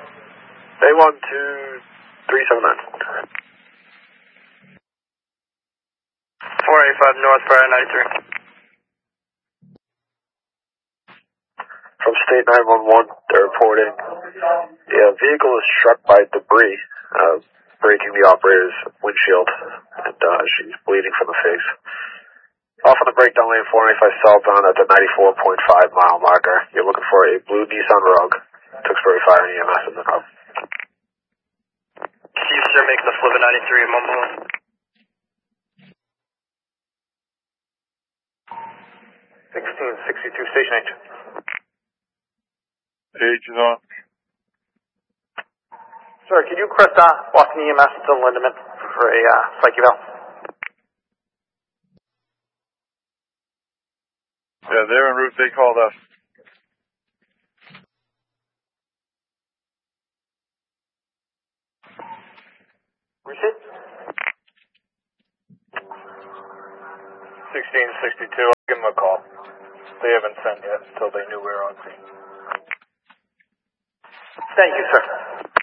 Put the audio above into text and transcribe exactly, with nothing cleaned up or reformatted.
A one two three seven nine. four eighty-five North Prairie ninety-three. From State nine one one, they're reporting the uh, vehicle is struck by debris, uh, breaking the operator's windshield, and uh, she's bleeding from the face. Off on the breakdown lane four eighty-five southbound at the ninety-four point five mile marker. You're looking for a blue Nissan Rogue. Tewksbury Fire and E M S in the hub. Houston making the flip at ninety-three in Mumble. sixteen sixty-two, station H. H is on. Sir, could you request uh, Boston E M S to Lindemann for a uh, psych eval? Yeah, they're en route. They called us. Receipt? sixteen sixty-two, I'll give them a call. They haven't sent yet until they knew we were on scene. Thank you, sir.